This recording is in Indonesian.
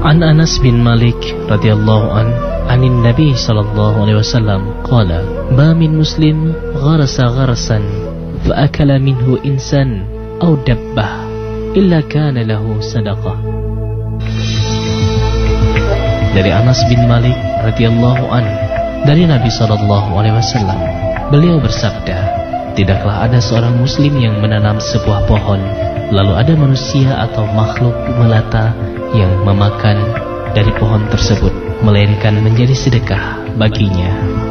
An Anas bin Malik radhiyallahu anin Nabi sallallahu alaihi wasallam qala ma min muslim gharasa gharasan fa akala minhu insan aw dabbah illa kana lahu sadaqah. Dari Anas bin Malik radhiyallahu dari Nabi sallallahu alaihi wasallam, beliau bersabda, tidaklah ada seorang muslim yang menanam sebuah pohon lalu ada manusia atau makhluk melata yang memakan dari pohon tersebut, melainkan menjadi sedekah baginya.